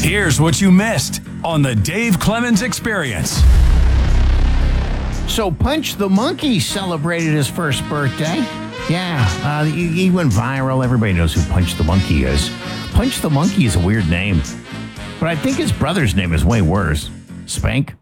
Here's what you missed on the Dave Clemens Experience. So Punch the Monkey celebrated his first birthday. Yeah, he went viral. Everybody knows who Punch the Monkey is. Punch the Monkey is a weird name, but I think his brother's name is way worse. Spank.